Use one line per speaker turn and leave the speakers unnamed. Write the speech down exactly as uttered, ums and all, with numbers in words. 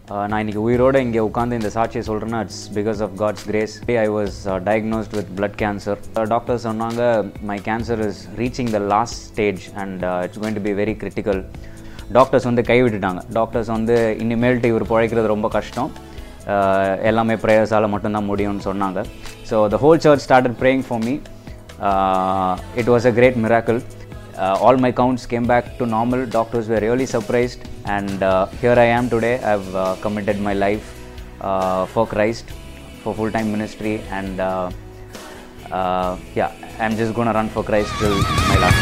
நான் இன்றைக்கி உயிரோடு இங்கே உட்காந்து இந்த சாட்சியை சொல்கிறேன்னா it's because of God's grace. I was diagnosed with blood cancer. Doctor சொன்னாங்க my cancer is reaching the last stage and it's going to be very critical. Doctors வந்து கைவிட்டுட்டாங்க. டாக்டர்ஸ் வந்து இனிமேல்ட்டு இவர் பிழைக்கிறது ரொம்ப கஷ்டம், எல்லாமே ப்ரேயர்ஸால் மட்டும்தான் முடியும்னு சொன்னாங்க. So the whole search started praying for me. It was a great miracle. Uh, all my counts came back to normal. Doctors were really surprised, and uh, here I am today. I've uh, committed my life uh, for Christ, for full-time ministry, and uh, uh, yeah, I'm just gonna run for Christ till my last.